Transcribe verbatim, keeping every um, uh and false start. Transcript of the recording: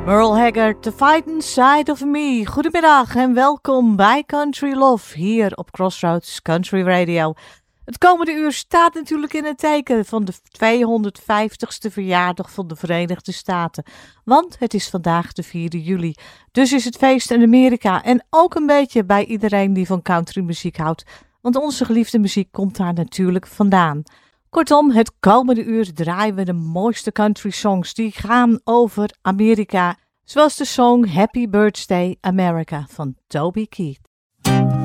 Merle Haggard, The Fight Inside of Me. Goedemiddag en welkom bij Country Love hier op Crossroads Country Radio. Het komende uur staat natuurlijk in het teken van de tweehonderdvijftigste verjaardag van de Verenigde Staten. Want het is vandaag de vierde juli. Dus is het feest in Amerika en ook een beetje bij iedereen die van countrymuziek houdt. Want onze geliefde muziek komt daar natuurlijk vandaan. Kortom, het komende uur draaien we de mooiste country songs die gaan over Amerika. Zoals de song Happy Birthday America van Toby Keith.